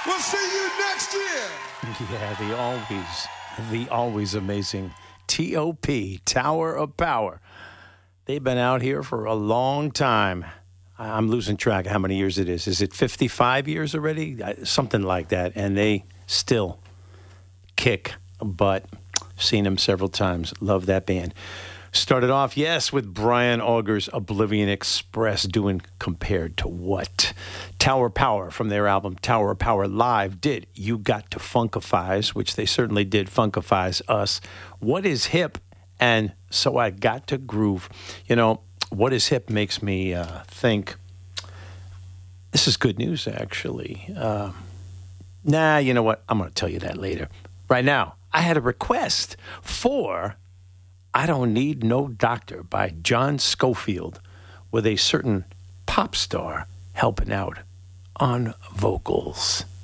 We'll see you next year. Yeah, the always amazing T.O.P., Tower of Power. They've been out here for a long time. I'm losing track of how many years it is. Is it 55 years already? Something like that. And they still kick butt. Seen them several times. Love that band. Started off, yes, with Brian Auger's Oblivion Express doing Compared to What? Tower Power from their album Tower Power Live did You Got to Funkifies, which they certainly did funkifies us. What is Hip? And So I Got to Groove. You know, What is Hip makes me think, this is good news, actually. You know what? I'm going to tell you that later. Right now, I had a request for I Don't Need No Doctor by John Scofield with a certain pop star helping out on vocals.